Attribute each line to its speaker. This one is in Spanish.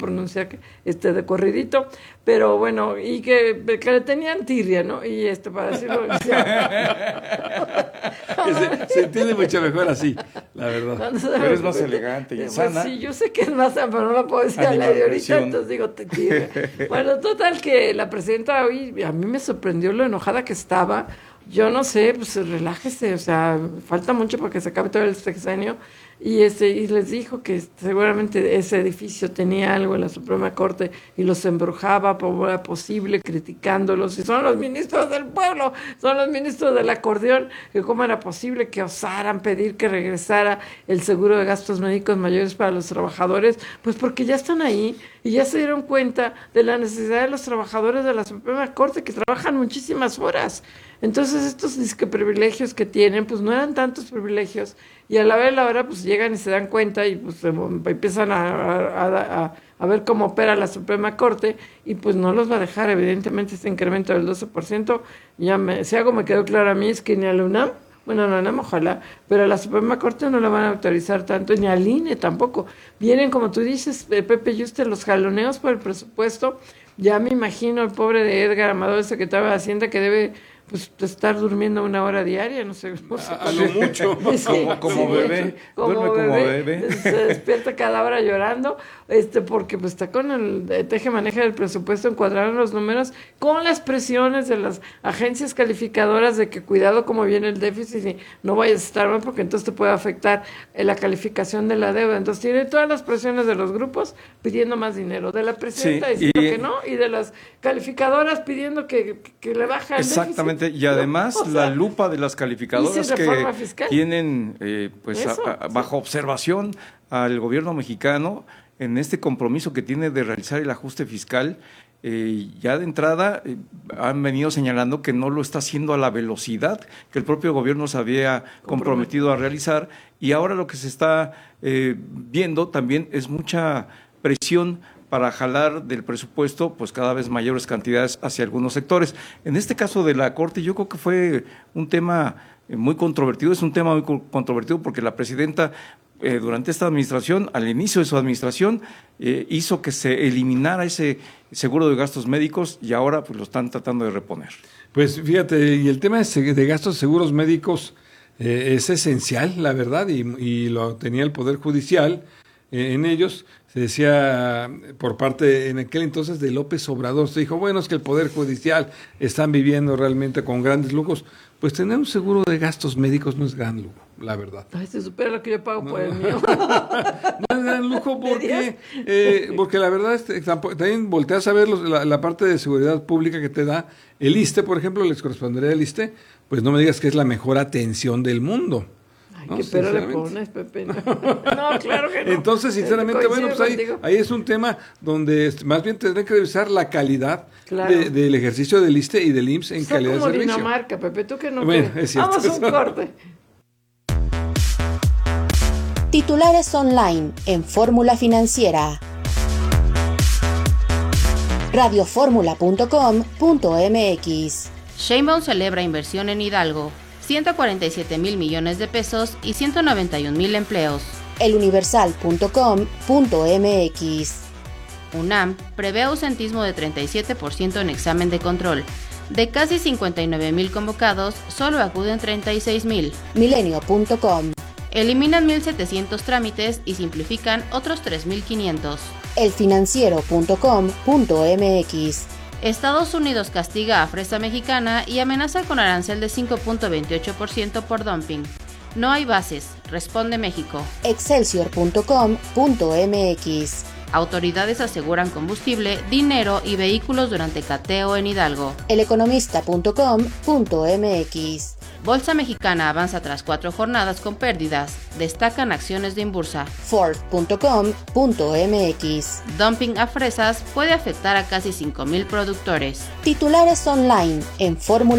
Speaker 1: pronunciar de corridito, pero bueno, y que le tenían tirria, ¿no? Y para decirlo...
Speaker 2: se entiende mucho mejor así, la verdad.
Speaker 3: Pero es más elegante y sana.
Speaker 1: Sí, yo sé que es más sana, pero no la puedo decir al aire ahorita, entonces digo tirria. Bueno, total que la presidenta hoy, a mí me sorprendió lo enojada que estaba. Yo no sé, pues relájese, o sea, falta mucho para que se acabe todo el sexenio, y les dijo que seguramente ese edificio tenía algo en la Suprema Corte y los embrujaba como era posible, criticándolos, y son los ministros del pueblo, son los ministros del acordeón, que cómo era posible que osaran pedir que regresara el seguro de gastos médicos mayores para los trabajadores, pues porque ya están ahí y ya se dieron cuenta de la necesidad de los trabajadores de la Suprema Corte, que trabajan muchísimas horas. Entonces estos privilegios que tienen, pues no eran tantos privilegios, y a la vez la hora pues llegan y se dan cuenta y pues empiezan a ver cómo opera la Suprema Corte, y pues no los va a dejar evidentemente este incremento del 12%. Si algo me quedó claro a mí es que ni a la UNAM, bueno, no, UNAM ojalá, pero a la Suprema Corte no la van a autorizar tanto, ni al INE tampoco. Vienen, como tú dices, Pepe Yuste, los jaloneos por el presupuesto. Ya me imagino el pobre de Edgar Amador, el secretario de Hacienda, que debe estar durmiendo 1 hora diaria, no sé.
Speaker 2: A lo mucho, como bebé, duerme como bebé.
Speaker 1: Se despierta cada hora llorando, porque pues está con el teje-maneje del presupuesto, encuadraron los números con las presiones de las agencias calificadoras de que cuidado cómo viene el déficit y no vayas a estar mal, porque entonces te puede afectar la calificación de la deuda. Entonces tiene todas las presiones de los grupos pidiendo más dinero, de la presidenta diciendo que no, y de las calificadoras pidiendo que le baja el déficit.
Speaker 3: Exactamente. Y además la lupa de las calificadoras que tienen bajo observación al gobierno mexicano en este compromiso que tiene de realizar el ajuste fiscal. Ya de entrada han venido señalando que no lo está haciendo a la velocidad que el propio gobierno se había comprometido a realizar, y ahora lo que se está viendo también es mucha presión para jalar del presupuesto pues cada vez mayores cantidades hacia algunos sectores. En este caso de la Corte, yo creo que fue un tema muy controvertido, es un tema muy controvertido porque la presidenta durante esta administración, al inicio de su administración, hizo que se eliminara ese seguro de gastos médicos, y ahora pues lo están tratando de reponer.
Speaker 2: Pues fíjate, y el tema de gastos seguros médicos es esencial, la verdad, y lo tenía el Poder Judicial en ellos. Se decía por parte en aquel entonces de López Obrador, se dijo, bueno, es que el Poder Judicial están viviendo realmente con grandes lujos. Pues tener un seguro de gastos médicos no es gran lujo, la verdad.
Speaker 1: Ay, se supera lo que yo pago por el mío.
Speaker 2: No es gran lujo porque la verdad también volteas a ver la parte de seguridad pública que te da el ISSSTE, por ejemplo, les correspondería el ISSSTE, pues no me digas que es la mejor atención del mundo.
Speaker 1: ¿Qué pero le pones, Pepe? No, claro que no.
Speaker 2: Entonces, sinceramente, bueno, pues ahí es un tema donde más bien tendré que revisar la calidad del ejercicio del ISSSTE y del IMSS en calidad de servicio.
Speaker 1: Como Dinamarca, Pepe, tú que no
Speaker 2: bueno, es cierto.
Speaker 1: Vamos a un corte.
Speaker 4: Titulares online en Fórmula Financiera. radioformula.com.mx.
Speaker 5: Sheinbaum celebra inversión en Hidalgo. 147,000 millones de pesos y 191,000 empleos.
Speaker 4: eluniversal.com.mx.
Speaker 5: UNAM prevé ausentismo de 37% en examen de control. De casi 59,000 convocados, solo acuden 36,000.
Speaker 4: Milenio.com.
Speaker 5: Eliminan 1,700 trámites y simplifican otros 3,500.
Speaker 4: elfinanciero.com.mx.
Speaker 5: Estados Unidos castiga a fresa mexicana y amenaza con arancel de 5.28% por dumping. No hay bases, responde México.
Speaker 4: Excelsior.com.mx.
Speaker 5: Autoridades aseguran combustible, dinero y vehículos durante cateo en Hidalgo.
Speaker 4: Eleconomista.com.mx.
Speaker 5: Bolsa Mexicana avanza tras 4 jornadas con pérdidas. Destacan acciones de Inbursa.
Speaker 4: Ford.com.mx.
Speaker 5: Dumping a fresas puede afectar a casi 5,000 productores.
Speaker 4: Titulares online en Fórmula